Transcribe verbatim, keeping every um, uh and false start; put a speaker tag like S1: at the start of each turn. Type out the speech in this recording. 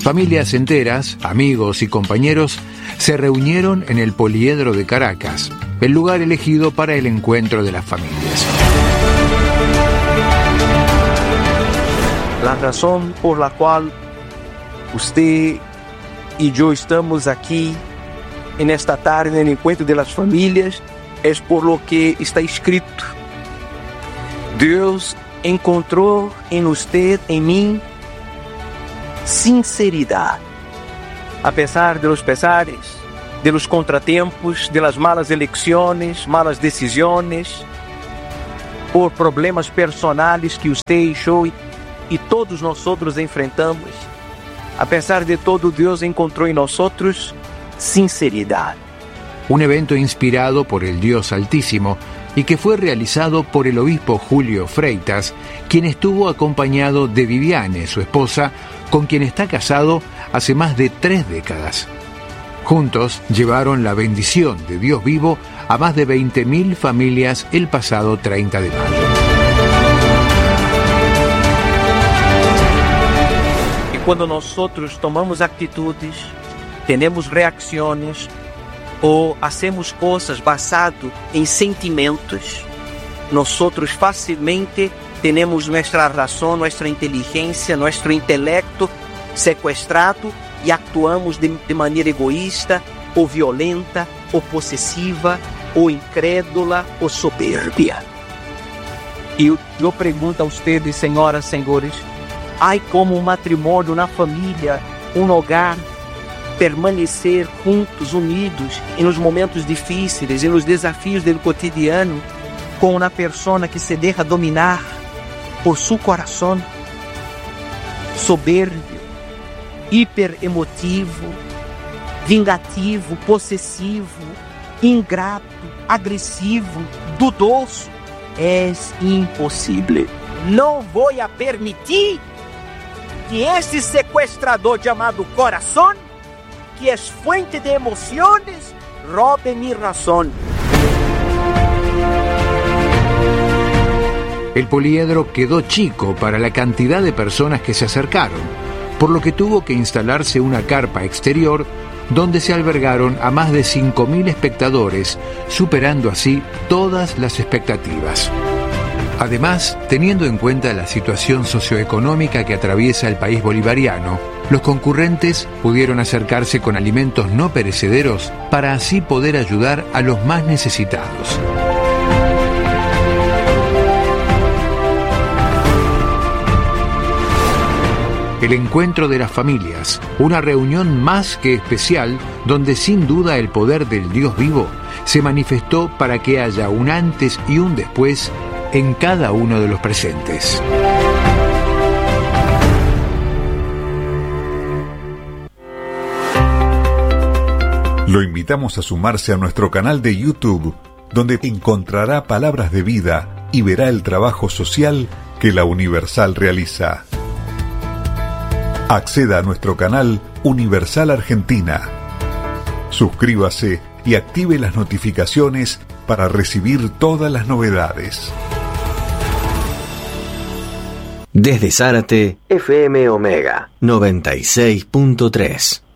S1: Familias enteras, amigos y compañeros se reunieron en el Poliedro de Caracas, el lugar elegido para el encuentro de las familias.
S2: La razón por la cual usted y yo estamos aquí en esta tarde en el encuentro de las familias es por lo que está escrito. Dios encontró en usted, en mí, sinceridad. A pesar de los pesares, de los contratiempos, de las malas elecciones, malas decisiones, por problemas personales que usted y yo y todos nosotros enfrentamos, a pesar de todo, Dios encontró en nosotros sinceridad.
S1: Un evento inspirado por el Dios Altísimo y que fue realizado por el obispo Julio Freitas, quien estuvo acompañado de Viviane, su esposa, con quien está casado hace más de tres décadas. Juntos llevaron la bendición de Dios vivo a más de veinte mil familias el pasado treinta de mayo.
S2: Y cuando nosotros tomamos actitudes, tenemos reacciones o hacemos cosas basadas en sentimientos, nosotros fácilmente tenemos nuestra razón, nuestra inteligencia, nuestro intelecto secuestrado y actuamos de, de manera egoísta o violenta o posesiva o incrédula o soberbia. E eu, eu pergunto a ustedes, senhoras e senhores, há como um matrimônio, uma família, um hogar, permanecer juntos, unidos, e nos momentos difíceis, e nos desafios do cotidiano, com uma pessoa que se deixa dominar por seu coração, soberbio, hiperemotivo, vingativo, possessivo, ingrato, agressivo, dudoso. É impossível. Não vou a permitir que esse sequestrador chamado coração, que é fuente de emoções, robe minha razão.
S1: El poliedro quedó chico para la cantidad de personas que se acercaron, por lo que tuvo que instalarse una carpa exterior donde se albergaron a más de cinco mil espectadores, superando así todas las expectativas. Además, teniendo en cuenta la situación socioeconómica que atraviesa el país bolivariano, los concurrentes pudieron acercarse con alimentos no perecederos para así poder ayudar a los más necesitados. El encuentro de las familias, una reunión más que especial donde sin duda el poder del Dios vivo se manifestó para que haya un antes y un después en cada uno de los presentes.
S3: Lo invitamos a sumarse a nuestro canal de YouTube, donde encontrará palabras de vida y verá el trabajo social que la Universal realiza. Acceda a nuestro canal Universal Argentina. Suscríbase y active las notificaciones para recibir todas las novedades.
S4: Desde Zárate, F M Omega noventa y seis punto tres.